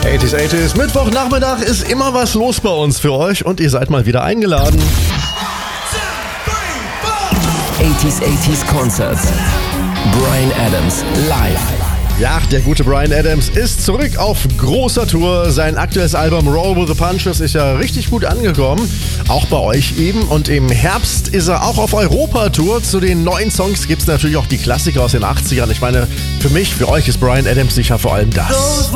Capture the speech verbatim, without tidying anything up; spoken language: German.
achtziger, achtziger, Mittwochnachmittag ist immer was los bei uns für euch und ihr seid mal wieder eingeladen. achtziger, achtziger Concert. Bryan Adams live. Ja, der gute Bryan Adams ist zurück auf großer Tour. Sein aktuelles Album Roll with the Punches ist ja richtig gut angekommen. Auch bei euch eben. Und im Herbst ist er auch auf Europa-Tour. Zu den neuen Songs gibt es natürlich auch die Klassiker aus den achtzigern. Ich meine, für mich, für euch ist Bryan Adams sicher vor allem das.